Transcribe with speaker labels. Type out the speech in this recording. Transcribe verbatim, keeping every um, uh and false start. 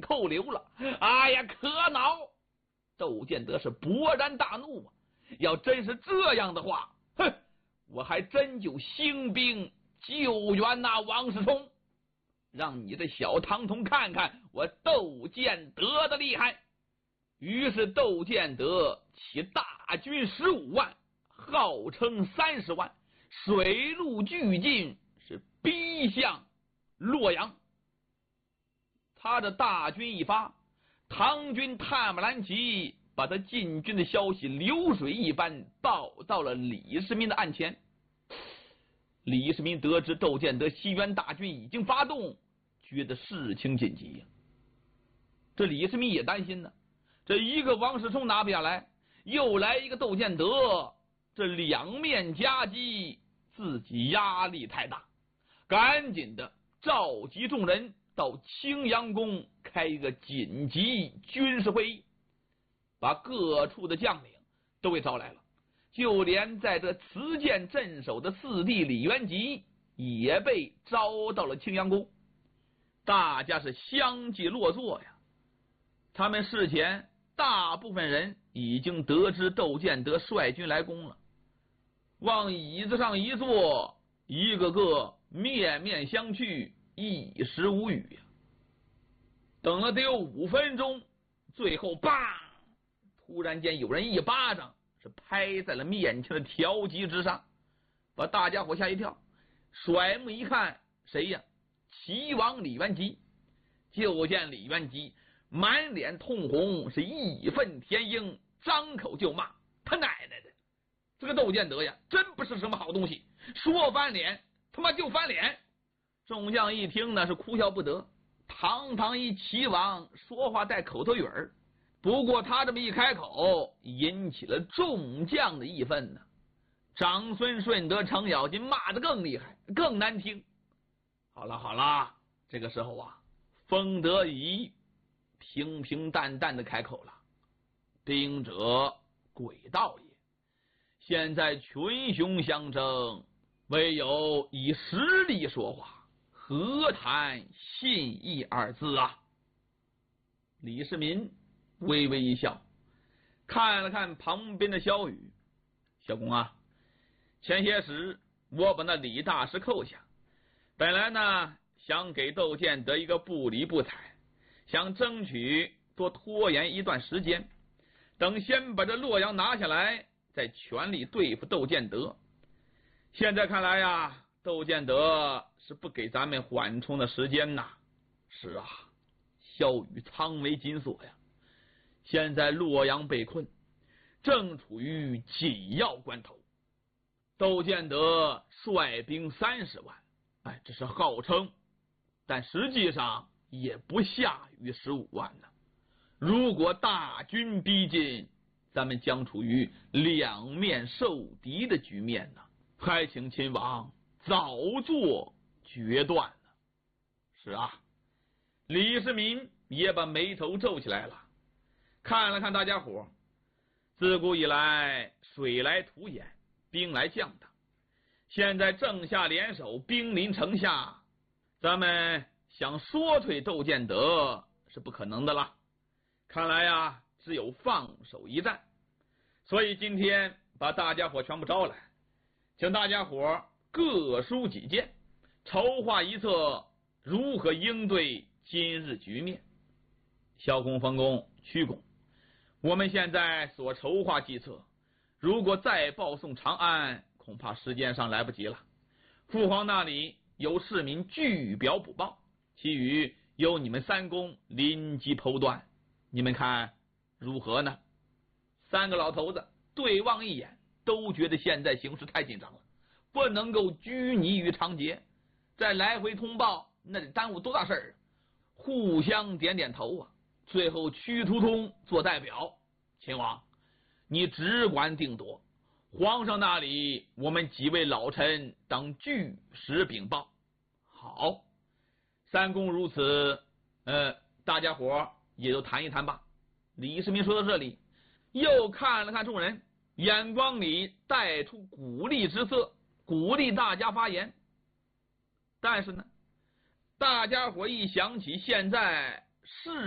Speaker 1: 扣留了。哎呀，可恼！窦建德是勃然大怒啊！要真是这样的话，哼，我还真就兴兵救援那王世充，让你这小唐童看看我窦建德的厉害。于是窦建德起大军十五万，号称三十万，水陆俱进，是逼向洛阳。他的大军一发，唐军探马兰旗把他进军的消息流水一般报到了李世民的案前。李世民得知窦建德西援大军已经发动，觉得事情紧急呀。这李世民也担心呢，这一个王世充拿不下来，又来一个窦建德，这两面夹击，自己压力太大，赶紧的召集众人到青阳宫开一个紧急军事会议，把各处的将领都给招来了，就连在这慈剑镇守的四弟李元吉也被招到了青阳宫。大家是相继落座呀。他们事前大部分人已经得知窦建德率军来攻了，往椅子上一坐，一个个面面相觑，一时无语呀。等了得有五分钟，最后叭，突然间有人一巴掌是拍在了面前的条旗之上，把大家伙吓一跳。甩目一看，谁呀？齐王李元吉。就见李元吉满脸通红，是义愤填膺，张口就骂：他奶奶的，这个窦建德呀，真不是什么好东西，说翻脸他妈就翻脸。众将一听呢，是哭笑不得。堂堂一齐王说话带口头语儿，不过他这么一开口，引起了众将的义愤呢。长孙顺德、程咬金骂得更厉害，更难听。好了好了，这个时候啊，封德仪平平淡淡的开口了：兵者诡道也，现在群雄相争，唯有以实力说话，何谈信义二字啊？李世民微微一笑，看了看旁边的萧雨：小公啊，前些时我把那李大师扣下，本来呢想给窦建德一个不理不睬，想争取多拖延一段时间，等先把这洛阳拿下来，再全力对付窦建德。现在看来呀，窦建德是不给咱们缓冲的时间呐。是啊，萧雨苍眉紧锁呀，现在洛阳被困，正处于紧要关头。窦建德率兵三十万，哎，这是号称，但实际上也不下于十五万呢。如果大军逼近，咱们将处于两面受敌的局面呢，还请亲王早做决断呢。是啊，李世民也把眉头皱起来了，看了看大家伙，自古以来水来土掩，兵来将挡，现在正下联手，兵临城下，咱们想说退窦建德是不可能的了。看来呀，只有放手一战。所以今天把大家伙全部招来，请大家伙各抒己见，筹划一策如何应对今日局面。萧公、冯公、屈公，我们现在所筹划计策，如果再报送长安，恐怕时间上来不及了。父皇那里由市民据表补报，其余由你们三公临机剖断，你们看如何呢？三个老头子对望一眼，都觉得现在形势太紧张了，不能够拘泥于长节，再来回通报那得耽误多大事儿啊！互相点点头啊。最后屈突通做代表：秦王，你只管定夺，皇上那里我们几位老臣当据实禀报。好，三公如此，呃，大家伙也都谈一谈吧。李世民说到这里，又看了看众人，眼光里带出鼓励之色，鼓励大家发言。但是呢，大家伙一想起现在是